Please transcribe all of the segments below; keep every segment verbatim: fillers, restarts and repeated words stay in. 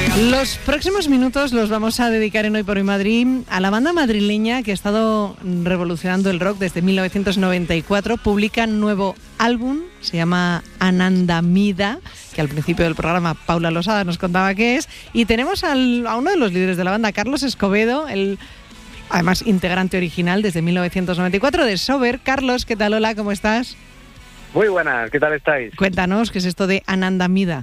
Los próximos minutos los vamos a dedicar en Hoy por Hoy Madrid a la banda madrileña que ha estado revolucionando el rock desde mil novecientos noventa y cuatro. Publica un nuevo álbum, se llama Anandamida, que al principio del programa Paula Losada nos contaba qué es. Y tenemos al, a uno de los líderes de la banda, Carlos Escobedo, el además integrante original desde mil novecientos noventa y cuatro de Sober. Carlos, ¿qué tal? Hola, ¿cómo estás? Muy buenas, ¿qué tal estáis? Cuéntanos, ¿qué es esto de Anandamida?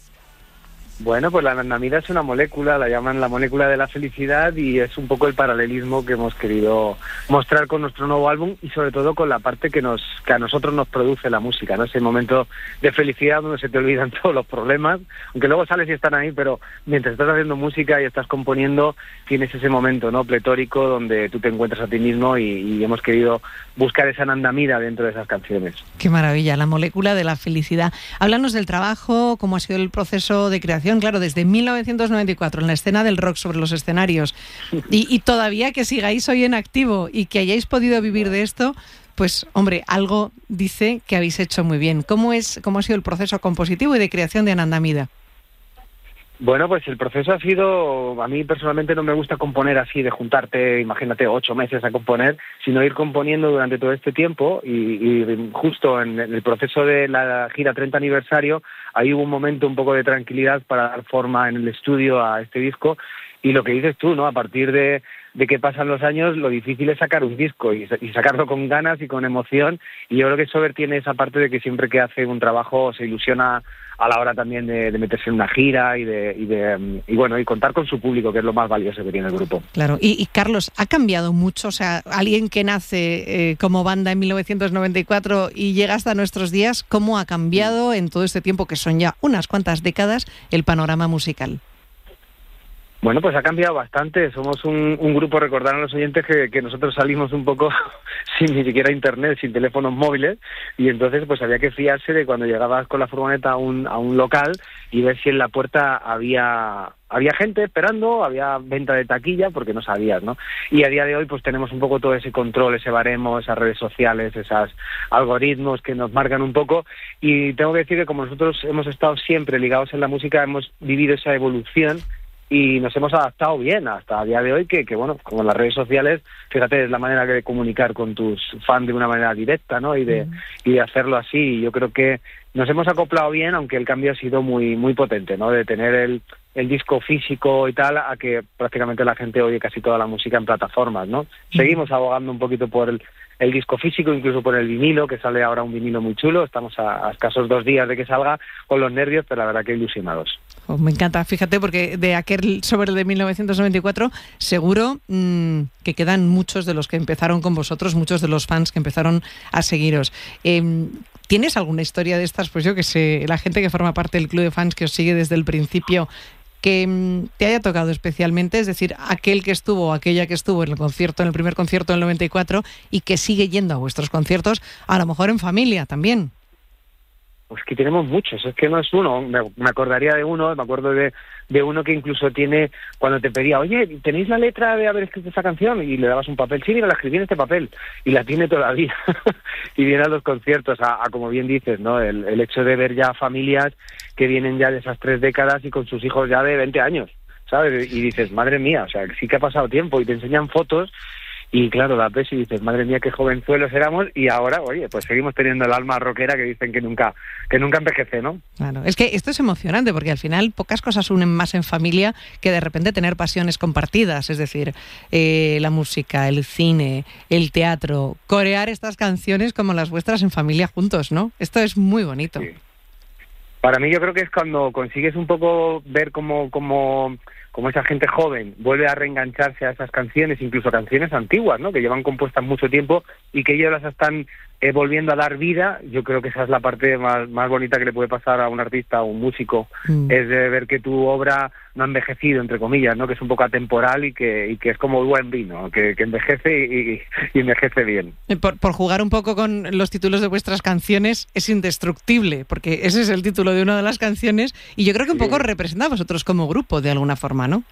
Bueno, pues la anandamida es una molécula, la llaman la molécula de la felicidad, y es un poco el paralelismo que hemos querido mostrar con nuestro nuevo álbum, y sobre todo con la parte que nos que a nosotros nos produce la música, ¿no? Ese momento de felicidad donde se te olvidan todos los problemas, aunque luego sales y están ahí, pero mientras estás haciendo música y estás componiendo, tienes ese momento, ¿no?, pletórico, donde tú te encuentras a ti mismo, y, y hemos querido buscar esa anandamida dentro de esas canciones. Qué maravilla, la molécula de la felicidad. Háblanos del trabajo, cómo ha sido el proceso de creación. Claro, desde mil novecientos noventa y cuatro en la escena del rock sobre los escenarios y, y todavía que sigáis hoy en activo y que hayáis podido vivir de esto, pues hombre, algo dice que habéis hecho muy bien. ¿Cómo es, cómo ha sido el proceso compositivo y de creación de Anandamida? Bueno, pues el proceso ha sido, a mí personalmente no me gusta componer así, de juntarte, imagínate, ocho meses a componer, sino ir componiendo durante todo este tiempo, y, y justo en el proceso de la gira treinta aniversario, ahí hubo un momento un poco de tranquilidad para dar forma en el estudio a este disco, y lo que dices tú, ¿no?, a partir de, de que pasan los años, lo difícil es sacar un disco, y, y sacarlo con ganas y con emoción, y yo creo que Sober tiene esa parte de que siempre que hace un trabajo se ilusiona a la hora también de, de meterse en una gira y de, y de y bueno y contar con su público, que es lo más valioso que tiene el grupo. Claro, y, y Carlos, ¿ha cambiado mucho? O sea, alguien que nace eh, como banda en mil novecientos noventa y cuatro y llega hasta nuestros días, ¿cómo ha cambiado en todo este tiempo, que son ya unas cuantas décadas, el panorama musical? Bueno, pues ha cambiado bastante. Somos un, un grupo, recordar a los oyentes que, que nosotros salimos un poco sin ni siquiera internet, sin teléfonos móviles, y entonces pues había que fiarse de cuando llegabas con la furgoneta a un, a un local y ver si en la puerta había había gente esperando, había venta de taquilla, porque no sabías, ¿no? Y a día de hoy pues tenemos un poco todo ese control, ese baremo, esas redes sociales, esos algoritmos que nos marcan un poco, y tengo que decir que como nosotros hemos estado siempre ligados en la música, hemos vivido esa evolución y nos hemos adaptado bien hasta a día de hoy, que, que bueno, como las redes sociales, fíjate, es la manera de comunicar con tus fans de una manera directa, ¿no? Y de, mm. y de hacerlo así. Y yo creo que nos hemos acoplado bien, aunque el cambio ha sido muy muy potente, ¿no? De tener el, el disco físico y tal, a que prácticamente la gente oye casi toda la música en plataformas, ¿no? Mm. Seguimos abogando un poquito por el, el disco físico, incluso por el vinilo, que sale ahora un vinilo muy chulo. Estamos a, a escasos dos días de que salga, con los nervios, pero la verdad que ilusionados. Oh, me encanta, fíjate, porque de aquel Sober de mil novecientos noventa y cuatro seguro mmm, que quedan muchos de los que empezaron con vosotros, muchos de los fans que empezaron a seguiros. Eh, ¿Tienes alguna historia de estas? Pues yo que sé, la gente que forma parte del club de fans que os sigue desde el principio, que mmm, te haya tocado especialmente, es decir, aquel que estuvo o aquella que estuvo en el concierto, en el primer concierto del noventa y cuatro y que sigue yendo a vuestros conciertos, a lo mejor en familia también. Pues que tenemos muchos, es que no es uno, me, me acordaría de uno, me acuerdo de, de uno que incluso tiene, cuando te pedía, oye, ¿tenéis la letra de haber escrito esta canción? Y le dabas un papel, sí, mira, la escribí en este papel, y la tiene todavía, y viene a los conciertos, a, a como bien dices, ¿no? El, el hecho de ver ya familias que vienen ya de esas tres décadas y con sus hijos ya de veinte años, ¿sabes? Y dices, madre mía, o sea, sí que ha pasado tiempo, y te enseñan fotos. Y claro, la ves y dices, madre mía, qué jovenzuelos éramos, y ahora, oye, pues seguimos teniendo el alma rockera que dicen que nunca que nunca envejece, ¿no? Claro, es que esto es emocionante, porque al final pocas cosas unen más en familia que de repente tener pasiones compartidas, es decir, eh, la música, el cine, el teatro, corear estas canciones como las vuestras en familia juntos, ¿no? Esto es muy bonito. Sí. Para mí yo creo que es cuando consigues un poco ver cómo... cómo como esa gente joven vuelve a reengancharse a esas canciones, incluso canciones antiguas, ¿no?, que llevan compuestas mucho tiempo y que ellos las están eh, volviendo a dar vida. Yo creo que esa es la parte más, más bonita que le puede pasar a un artista o un músico, mm. es de ver que tu obra no ha envejecido, entre comillas, ¿no?, que es un poco atemporal y que, y que es como el buen vino, que, que envejece y, y envejece bien. Por, por jugar un poco con los títulos de vuestras canciones, es Indestructible, porque ese es el título de una de las canciones, y yo creo que un poco sí. representa a vosotros como grupo, de alguna forma, ¿no?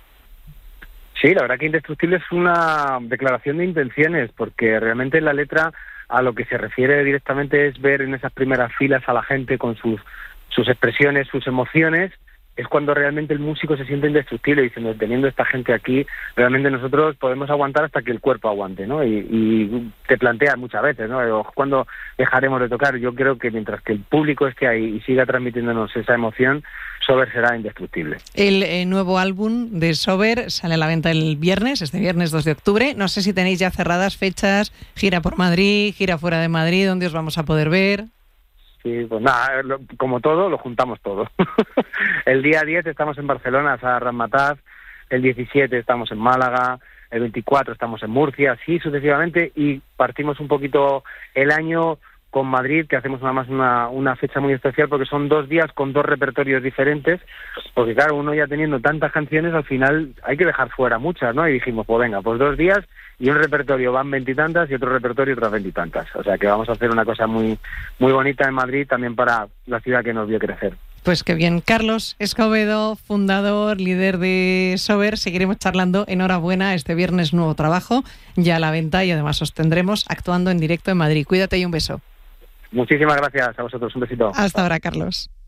Sí, la verdad que Indestructible es una declaración de intenciones, porque realmente la letra a lo que se refiere directamente es ver en esas primeras filas a la gente con sus, sus expresiones, sus emociones, es cuando realmente el músico se siente indestructible, diciendo, teniendo esta gente aquí, realmente nosotros podemos aguantar hasta que el cuerpo aguante, ¿no? Y, y te planteas muchas veces, ¿no? ¿Cuándo dejaremos de tocar? Yo creo que mientras que el público esté ahí y siga transmitiéndonos esa emoción, Sober será indestructible. El eh, nuevo álbum de Sober sale a la venta el viernes, este viernes dos de octubre. No sé si tenéis ya cerradas fechas, gira por Madrid, gira fuera de Madrid, ¿dónde os vamos a poder ver? Sí, pues nada, lo, como todo, lo juntamos todo. El día diez estamos en Barcelona, a Ramataz, el diecisiete estamos en Málaga, el veinticuatro estamos en Murcia, así sucesivamente, y partimos un poquito el año con Madrid, que hacemos nada más una, una fecha muy especial, porque son dos días con dos repertorios diferentes, porque claro, uno ya teniendo tantas canciones, al final hay que dejar fuera muchas, ¿no? Y dijimos, pues venga, pues dos días y un repertorio van veintitantas y otro repertorio otras veintitantas. O sea que vamos a hacer una cosa muy, muy bonita en Madrid también para la ciudad que nos vio crecer. Pues qué bien. Carlos Escobedo, fundador, líder de Sober, seguiremos charlando. Enhorabuena, este viernes nuevo trabajo, ya a la venta, y además os tendremos actuando en directo en Madrid. Cuídate y un beso. Muchísimas gracias a vosotros, un besito. Hasta ahora, Carlos.